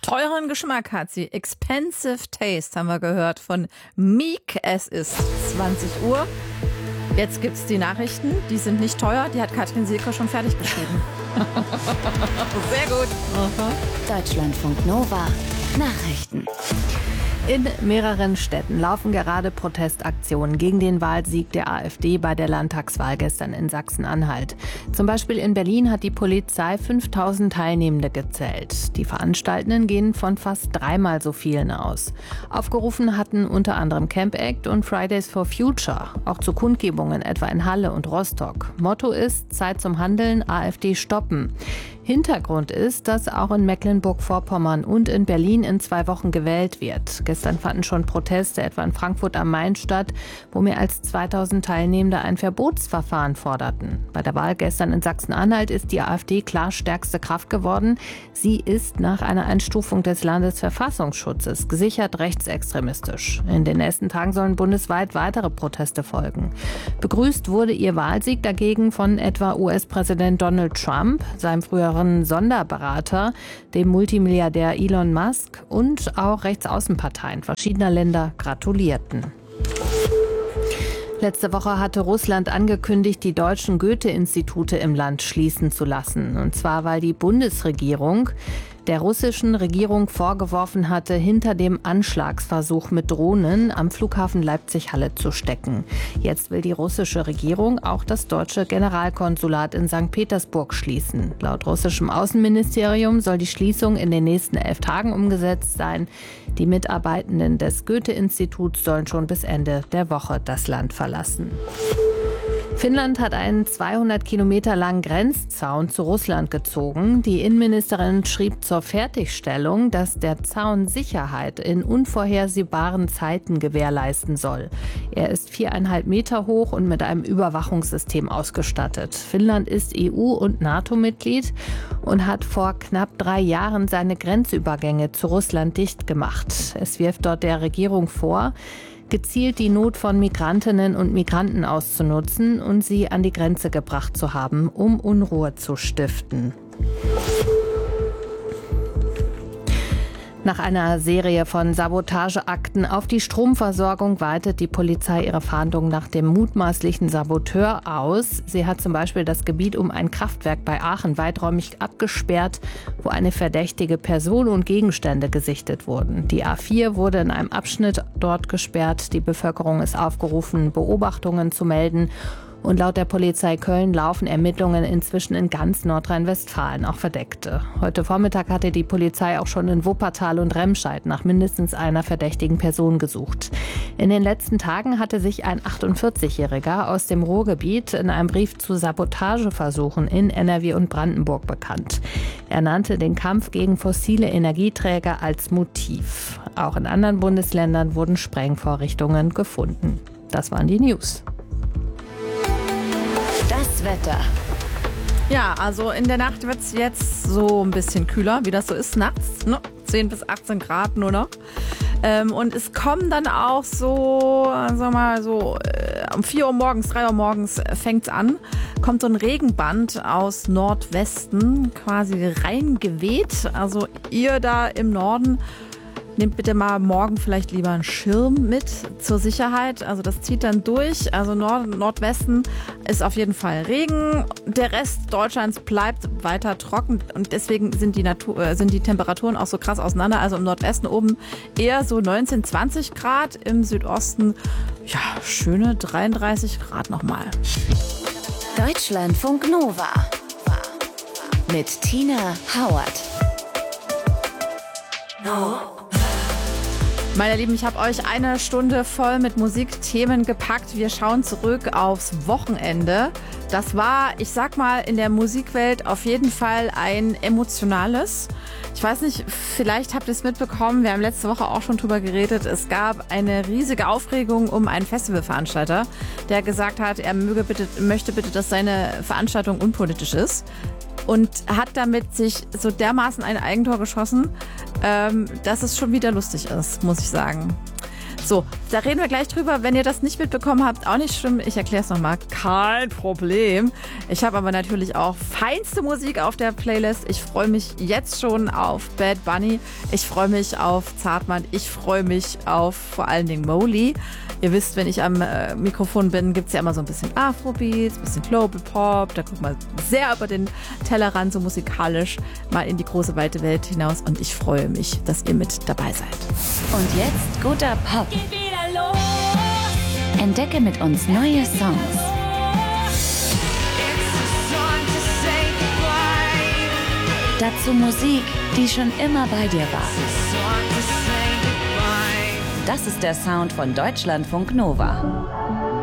Teuren Geschmack hat sie. Expensive Taste haben wir gehört von Meek. Es ist 20 Uhr. Jetzt gibt's die Nachrichten. Die sind nicht teuer. Die hat Katrin Silke schon fertig geschrieben. Sehr gut. Deutschlandfunk Nova. Nachrichten. In mehreren Städten laufen gerade Protestaktionen gegen den Wahlsieg der AfD bei der Landtagswahl gestern in Sachsen-Anhalt. Zum Beispiel in Berlin hat die Polizei 5000 Teilnehmende gezählt. Die Veranstaltenden gehen von fast dreimal so vielen aus. Aufgerufen hatten unter anderem Camp Act und Fridays for Future, auch zu Kundgebungen etwa in Halle und Rostock. Motto ist: Zeit zum Handeln, AfD stoppen. Hintergrund ist, dass auch in Mecklenburg-Vorpommern und in Berlin in 2 Wochen gewählt wird. Gestern fanden schon Proteste etwa in Frankfurt am Main statt, wo mehr als 2000 Teilnehmende ein Verbotsverfahren forderten. Bei der Wahl gestern in Sachsen-Anhalt ist die AfD klar stärkste Kraft geworden. Sie ist nach einer Einstufung des Landesverfassungsschutzes gesichert rechtsextremistisch. In den nächsten Tagen sollen bundesweit weitere Proteste folgen. Begrüßt wurde ihr Wahlsieg dagegen von etwa US-Präsident Donald Trump, seinem früheren Sonderberater, dem Multimilliardär Elon Musk, und auch Rechtsaußenparteien verschiedener Länder gratulierten. Letzte Woche hatte Russland angekündigt, die deutschen Goethe-Institute im Land schließen zu lassen. Und zwar, weil die Bundesregierung der russischen Regierung vorgeworfen hatte, hinter dem Anschlagsversuch mit Drohnen am Flughafen Leipzig-Halle zu stecken. Jetzt will die russische Regierung auch das deutsche Generalkonsulat in St. Petersburg schließen. Laut russischem Außenministerium soll die Schließung in den nächsten 11 Tagen umgesetzt sein. Die Mitarbeitenden des Goethe-Instituts sollen schon bis Ende der Woche das Land verlassen. Finnland hat einen 200 Kilometer langen Grenzzaun zu Russland gezogen. Die Innenministerin schrieb zur Fertigstellung, dass der Zaun Sicherheit in unvorhersehbaren Zeiten gewährleisten soll. Er ist 4,5 Meter hoch und mit einem Überwachungssystem ausgestattet. Finnland ist EU- und NATO-Mitglied und hat vor knapp 3 Jahren seine Grenzübergänge zu Russland dicht gemacht. Es wirft dort der Regierung vor, gezielt die Not von Migrantinnen und Migranten auszunutzen und sie an die Grenze gebracht zu haben, um Unruhe zu stiften. Nach einer Serie von Sabotageakten auf die Stromversorgung weitet die Polizei ihre Fahndung nach dem mutmaßlichen Saboteur aus. Sie hat zum Beispiel das Gebiet um ein Kraftwerk bei Aachen weiträumig abgesperrt, wo eine verdächtige Person und Gegenstände gesichtet wurden. Die A4 wurde in einem Abschnitt dort gesperrt. Die Bevölkerung ist aufgerufen, Beobachtungen zu melden. Und laut der Polizei Köln laufen Ermittlungen inzwischen in ganz Nordrhein-Westfalen, auch Verdeckte. Heute Vormittag hatte die Polizei auch schon in Wuppertal und Remscheid nach mindestens einer verdächtigen Person gesucht. In den letzten Tagen hatte sich ein 48-Jähriger aus dem Ruhrgebiet in einem Brief zu Sabotageversuchen in NRW und Brandenburg bekannt. Er nannte den Kampf gegen fossile Energieträger als Motiv. Auch in anderen Bundesländern wurden Sprengvorrichtungen gefunden. Das waren die News. Das Wetter. Ja, also in der Nacht wird es jetzt so ein bisschen kühler, wie das so ist nachts. Ne? 10 bis 18 Grad nur noch. Und es kommen dann auch so, sagen wir mal, um 4 Uhr morgens, 3 Uhr morgens fängt es an. Kommt so ein Regenband aus Nordwesten quasi reingeweht. Also ihr da im Norden, nehmt bitte mal morgen vielleicht lieber einen Schirm mit zur Sicherheit. Also das zieht dann durch. Also Nordwesten ist auf jeden Fall Regen. Der Rest Deutschlands bleibt weiter trocken und deswegen sind die Temperaturen auch so krass auseinander. Also im Nordwesten oben eher so 19, 20 Grad. Im Südosten ja schöne 33 Grad nochmal. Deutschlandfunk Nova mit Tina Howard. Meine Lieben, ich habe euch 1 Stunde voll mit Musikthemen gepackt. Wir schauen zurück aufs Wochenende. Das war, ich sag mal, in der Musikwelt auf jeden Fall ein emotionales. Ich weiß nicht, vielleicht habt ihr es mitbekommen, wir haben letzte Woche auch schon drüber geredet. Es gab eine riesige Aufregung um einen Festivalveranstalter, der gesagt hat, er möchte bitte, dass seine Veranstaltung unpolitisch ist. Und hat damit sich so dermaßen ein Eigentor geschossen, dass es schon wieder lustig ist, muss ich sagen. So, da reden wir gleich drüber. Wenn ihr das nicht mitbekommen habt, auch nicht schlimm. Ich erkläre es nochmal. Kein Problem. Ich habe aber natürlich auch feinste Musik auf der Playlist. Ich freue mich jetzt schon auf Bad Bunny. Ich freue mich auf Zartmann. Ich freue mich auf vor allen Dingen Moly. Ihr wisst, wenn ich am Mikrofon bin, gibt es ja immer so ein bisschen Afrobeats, ein bisschen Global Pop. Da guckt man sehr über den Tellerrand, so musikalisch mal in die große, weite Welt hinaus. Und ich freue mich, dass ihr mit dabei seid. Und jetzt guter Pop. Entdecke mit uns neue Songs. Dazu Musik, die schon immer bei dir war. Das ist der Sound von Deutschlandfunk Nova.